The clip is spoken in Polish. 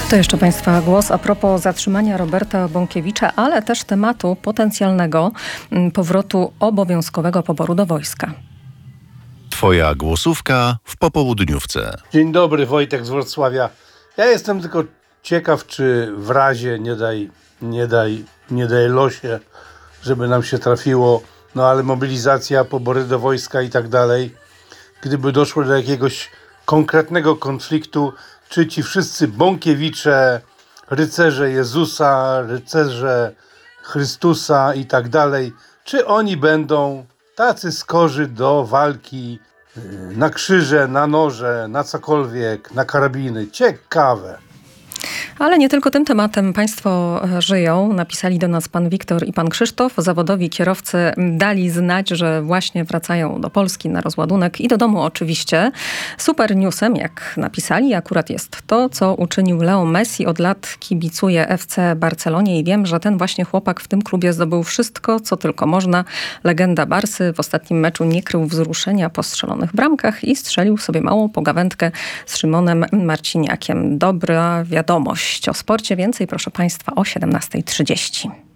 To jeszcze Państwa głos a propos zatrzymania Roberta Bąkiewicza, ale też tematu potencjalnego powrotu obowiązkowego poboru do wojska. Twoja głosówka w popołudniówce. Dzień dobry, Wojtek z Wrocławia. Ja jestem tylko ciekaw, czy w razie, nie daj losie, żeby nam się trafiło, ale mobilizacja, pobory do wojska i tak dalej, gdyby doszło do jakiegoś konkretnego konfliktu, czy ci wszyscy Bąkiewicze, rycerze Jezusa, rycerze Chrystusa i tak dalej, czy oni będą tacy skorzy do walki na krzyże, na noże, na cokolwiek, na karabiny? Ciekawe. Ale nie tylko tym tematem Państwo żyją. Napisali do nas pan Wiktor i pan Krzysztof. Zawodowi kierowcy dali znać, że właśnie wracają do Polski na rozładunek i do domu oczywiście. Super newsem, jak napisali, akurat jest to, co uczynił Leo Messi. Od lat kibicuje FC Barcelonie i wiem, że ten właśnie chłopak w tym klubie zdobył wszystko, co tylko można. Legenda Barsy w ostatnim meczu nie krył wzruszenia po strzelonych bramkach i strzelił sobie małą pogawędkę z Szymonem Marciniakiem. Dobra wiadomość. O sporcie więcej, proszę Państwa, o 17:30.